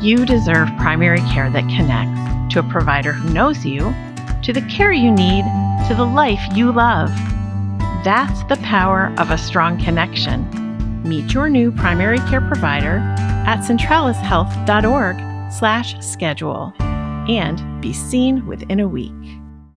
You deserve primary care that connects to a provider who knows you, to the care you need, to the life you love. That's the power of a strong connection. Meet your new primary care provider at centralishealth.org/schedule and be seen within a week.